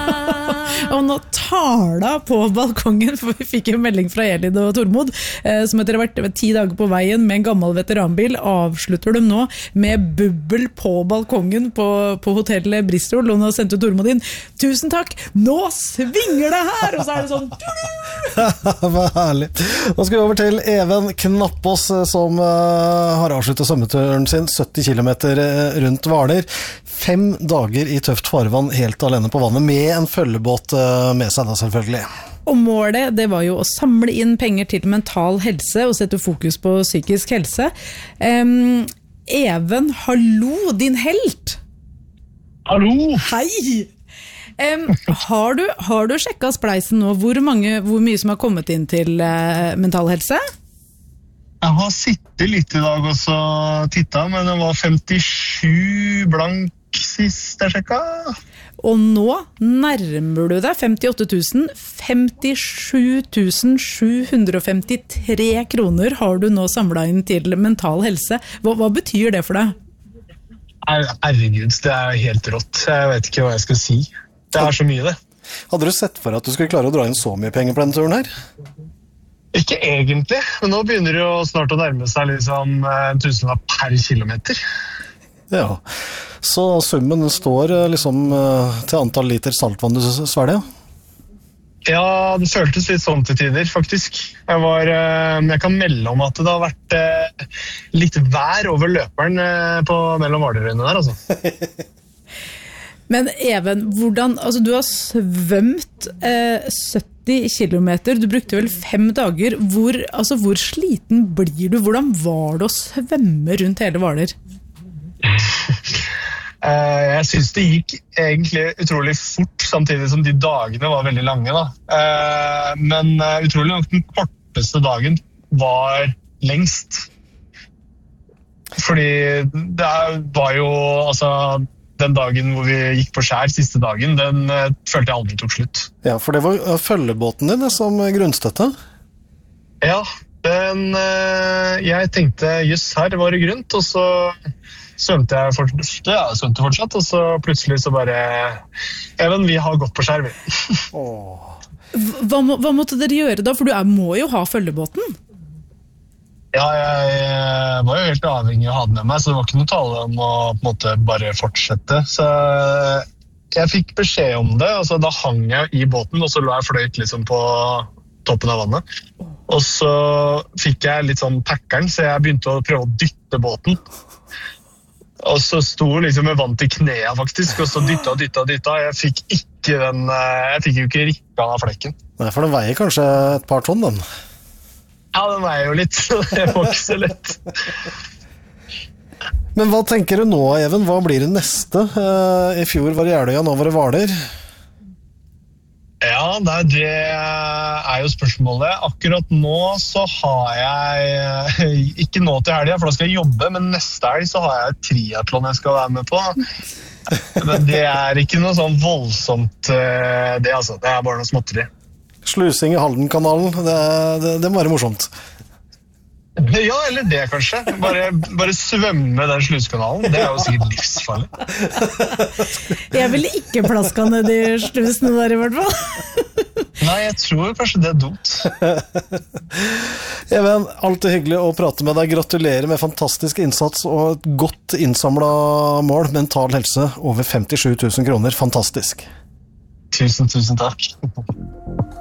Og nå tala på balkongen, for vi fikk jo melding fra Elid og Tormod, som etter hvert 10 dager på veien med en gammel veteranbil, avslutter dem nå med bubbel på balkongen på hotellet Bristol, og nå sendte Tormod inn, tusen takk, nå svinger det her, og så det sånn. Hva herlig. Nå skal vi over til Even Knappås, som har avsluttet sommerturen sin 70 kilometer rundt Hvaler. 5 dager i tøft farvann helt alene på vannet, med en følgebåt med seg da selvfølgelig. Og målet, det var jo å samle inn penger til mental helse og sette fokus på psykisk helse. Even, hallo, din helt! Hallo! Hei! Har du sjekket spleisen nå? Hvor mye som har kommet inn til mental helse? Jeg har sittet litt i dag og så tittet, men det var 57 blank sist jeg sjekket. Og nå nærmer du deg 58 000, 57 753 kroner har du nå samlet inn til mental helse. Hva betyr det for deg? Herregud, det helt rått. Jeg vet ikke hva jeg skal si. Det så mye det. Hadde du sett for at du skulle klare å dra inn så mye penger på denne turen her? Ikke egentlig, men nå begynner det jo snart å nærme seg liksom 1000 per kilometer. Ja, så summen står liksom til antall liter saltvann du svelger? Ja, det føltes litt sånn til tider, faktisk. Jeg kan melde om at det har vært litt vær over løperen mellom Hvalerøyene der, altså. Men Even, du har svømt 70 kilometer, du brukte vel 5 dager. Hvor sliten blir du? Hvordan var det å svømme rundt hele Hvaler? Jeg synes det gikk egentlig utrolig fort, samtidig som de dagene var veldig lange. Men utrolig nok den korteste dagen var lengst. Fordi det var jo, den dagen hvor vi gikk på skjær siste dagen, den følte jeg aldri tok slutt. Ja, for det var følgebåten din som grunnstøtte? Ja, jeg tenkte, her var det grunt, og så svømte jeg fortsatt, og så plutselig så bare, Even, vi har gått på skjær, vi. Hva måtte dere gjøre da? For du må jo ha følgebåten. Ja, jeg var jo helt avhengig av å ha den med meg, så det var ikke noe tale om å på en måte bare fortsette. Så jeg fikk beskjed om det, da hang jeg i båten, og så lå jeg fløyt liksom på toppen av vannet. Og så fikk jeg litt sånn packeren, så jeg begynte å prøve å dytte båten. Og så sto liksom med vann til knea faktisk, og så dytta. Jeg fikk jo ikke rikka av flekken. Nei, for den veier kanskje et par tonn, den. Ja, den veier jo litt, så det var ikke så lett. Men hva tenker du nå, Even? Hva blir det neste? I fjor var det Jeløya, nå var det Hvaler. Ja, det jo spørsmålet. Akkurat nå så har jeg, ikke nå til helgen, for da skal jeg jobbe, men neste helg så har jeg et triathlon jeg skal være med på. Men det ikke noe sånn voldsomt, det bare noe småtteri. Slusing i Haldenkanalen, det må være morsomt. Ja, eller det kanskje. Bare svømme den sluskanalen, det jo sikkert livsfarlig. Jeg ville ikke plaska ned i slusene der i hvert fall. Nei, jeg tror kanskje det dumt. Even, alltid hyggelig å prate med deg. Gratulerer med fantastisk innsats og et godt innsamlet mål. Mental helse, over 57 000 kroner. Fantastisk. Tusen takk.